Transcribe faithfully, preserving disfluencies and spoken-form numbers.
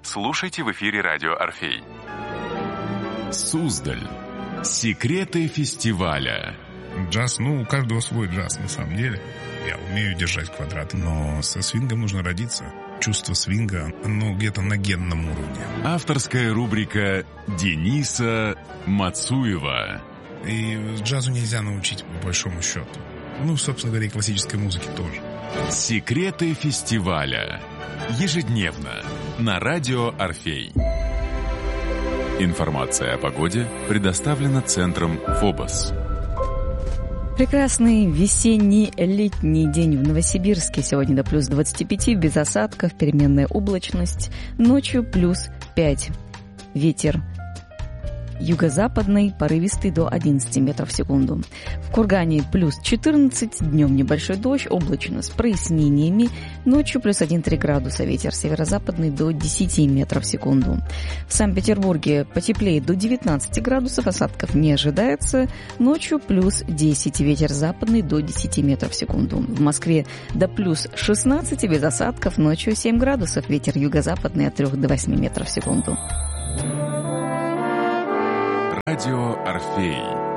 слушайте в эфире радио «Орфей». Суздаль. Секреты фестиваля. Джаз, ну, у каждого свой джаз, на самом деле. Я умею держать квадрат, но со свингом нужно родиться. Чувство свинга, оно где-то на генном уровне. Авторская рубрика Дениса Мацуева. И джазу нельзя научить, по большому счету. Ну, собственно говоря, и классической музыке тоже. Секреты фестиваля. Ежедневно на радио «Орфей». Информация о погоде предоставлена Центром ФОБОС. Прекрасный весенний летний день в Новосибирске. Сегодня до плюс двадцати пяти, без осадков, переменная облачность. Ночью плюс пять. Ветер юго-западный, порывистый до одиннадцати метров в секунду. В Кургане плюс четырнадцать, днем небольшой дождь, облачно с прояснениями. Ночью плюс один-три градуса, ветер северо-западный до десяти метров в секунду. В Санкт-Петербурге потеплее до девятнадцати градусов, осадков не ожидается. Ночью плюс десять, ветер западный до десяти метров в секунду. В Москве до плюс шестнадцати, без осадков, ночью семь градусов, ветер юго-западный от трёх до восьми метров в секунду. Радио «Орфей».